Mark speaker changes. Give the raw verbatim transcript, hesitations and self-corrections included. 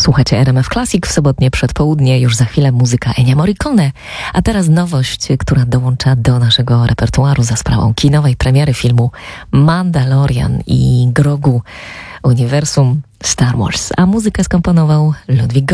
Speaker 1: Słuchajcie R M F Classic w sobotnie przedpołudnie, już za chwilę muzyka Ennio Morricone, a teraz nowość, która dołącza do naszego repertuaru za sprawą kinowej premiery filmu Mandalorian i Grogu, uniwersum Star Wars, a muzykę skomponował Ludwig